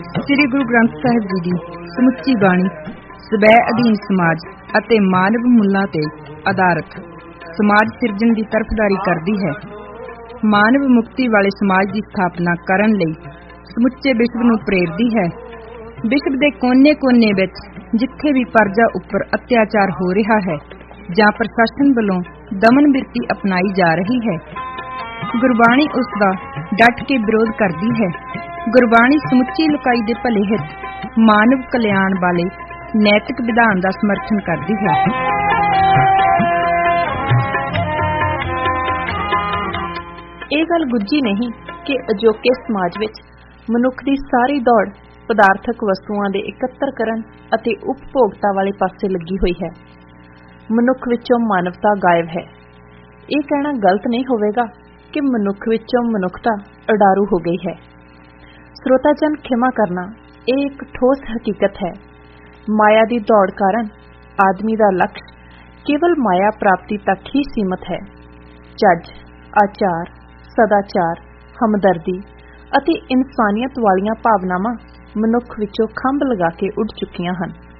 ਸ੍ਰੀ ਗੁਰੂ ਗ੍ਰੰਥ ਸਾਹਿਬ ਜੀ ਦੀ ਸਮੁੱਚੀ ਬਾਣੀ ਸਵੈ ਅਧੀਨ ਸਮਾਜ ਅਤੇ ਮਾਨਵ ਮੁੱਲਾਂ ਤੇ ਆਧਾਰਿਤ ਸਮਾਜ ਸਿਰਜਣ ਦੀ ਤਰਫਦਾਰੀ ਕਰਦੀ ਹੈ। ਮਾਨਵ ਮੁਕਤੀ ਵਾਲੇ ਸਮਾਜ ਦੀ ਸਥਾਪਨਾ ਕਰਨ ਲਈ ਸਮੁੱਚੇ ਵਿਸ਼ਵ ਨੂੰ ਪ੍ਰੇਰਦੀ ਹੈ। ਵਿਸ਼ਵ ਦੇ ਕੋਨੇ-ਕੋਨੇ ਵਿੱਚ ਜਿੱਥੇ ਵੀ ਪਰਜਾ ਉੱਪਰ ਅਤਿਆਚਾਰ ਹੋ ਰਿਹਾ ਹੈ ਜਾਂ ਪ੍ਰਸ਼ਾਸਨ ਵੱਲੋਂ ਦਮਨ ਬਿਰਤੀ ਅਪਣਾਈ ਜਾ ਰਹੀ ਹੈ, ਗੁਰਬਾਣੀ ਉਸ ਦਾ ਡਟ ਕੇ ਵਿਰੋਧ ਕਰਦੀ ਹੈ। ਗੁਰਬਾਣੀ ਸਮੁੱਚੀ ਲੋਕਾਈ ਦੇ ਭਲੇ ਹਿੱਤ ਮਾਨਵ ਕਲਿਆਣ ਵਾਲੇ ਨੈਤਿਕ ਵਿਧਾਨ ਦਾ ਸਮਰਥਨ ਕਰਦੀ ਹੈ। ਇਹ ਗੱਲ ਗੁੱਝੀ ਨਹੀਂ ਕਿ ਅਜੋਕੇ ਸਮਾਜ ਵਿੱਚ ਮਨੁੱਖ ਦੀ ਸਾਰੀ ਦੌੜ ਪਦਾਰਥਕ ਵਸਤੂਆਂ ਦੇ ਇਕੱਤਰ ਕਰਨ ਅਤੇ ਉਪਭੋਗਤਾ ਵਾਲੇ ਪਾਸੇ ਲੱਗੀ ਹੋਈ ਹੈ। ਮਨੁੱਖ ਵਿੱਚੋਂ ਮਾਨਵਤਾ ਗਾਇਬ ਹੈ। ਇਹ ਕਹਿਣਾ ਗਲਤ ਨਹੀਂ ਹੋਵੇਗਾ ਕਿ ਮਨੁੱਖ ਵਿੱਚੋਂ ਮਨੁੱਖਤਾ ਉਡਾਰੂ ਹੋ ਗਈ ਹੈ। ਸਰੋਤਾਜਨ ਖਿਮਾ ਕਰਨਾ, ਇਹ ਇੱਕ ਠੋਸ ਹਕੀਕਤ ਹੈ। ਮਾਇਆ ਦੀ ਦੌੜ ਕਾਰਨ ਆਦਮੀ ਦਾ ਲਕਸ਼ ਕੇਵਲ ਮਾਇਆ ਪ੍ਰਾਪਤੀ ਤੱਕ ਹੀ ਸੀਮਤ ਹੈ। ਚੱਜ, ਆਚਾਰ, ਸਦਾਚਾਰ, ਹਮਦਰਦੀ ਅਤੇ ਇਨਸਾਨੀਅਤ ਵਾਲੀਆਂ ਭਾਵਨਾਵਾਂ ਮਨੁੱਖ ਵਿੱਚੋਂ ਖੰਭ ਲਗਾ ਕੇ ਉੱਡ ਚੁੱਕੀਆਂ ਹਨ।